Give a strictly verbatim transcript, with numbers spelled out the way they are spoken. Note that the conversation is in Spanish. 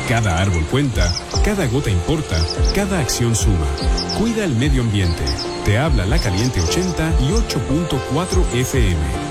Cada árbol cuenta, cada gota importa, cada acción suma. Cuida el medio ambiente. Te habla La Caliente ochenta y ocho punto cuatro F M.